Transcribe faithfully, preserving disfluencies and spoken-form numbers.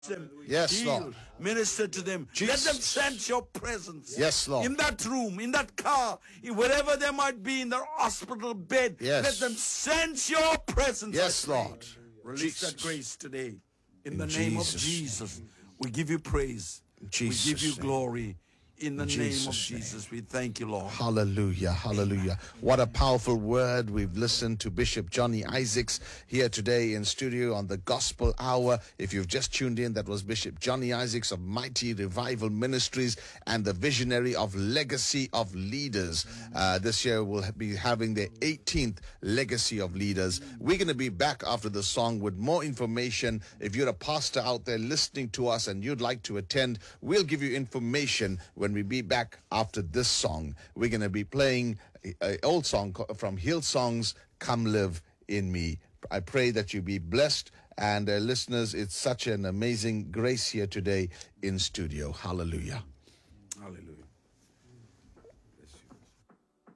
them, Yes, heal, Lord. minister to them. Jesus. Let them sense your presence. Yes, Lord. In that room, in that car, in wherever they might be, in their hospital bed, Yes. let them sense your presence. Yes, I pray. Lord. Release Jesus. that grace today. In, In the name Jesus' of Jesus, we give you praise. Jesus' we give you name. glory. In the In name of Jesus' Jesus, we thank you, Lord. Hallelujah, hallelujah. What a powerful word. We've listened to Bishop Johnny Isaacs here today in studio on the Gospel Hour. If you've just tuned in, that was Bishop Johnny Isaacs of Mighty Revival Ministries and the visionary of Legacy of Leaders. Uh, this year we'll be having the eighteenth Legacy of Leaders. We're going to be back after the song with more information. If you're a pastor out there listening to us and you'd like to attend, we'll give you information when we be back after this song. We're going to be playing an old song from Hillsong's Come Live in Me. I pray that you be blessed. And uh, listeners, it's such an amazing grace here today in studio. Hallelujah. Hallelujah.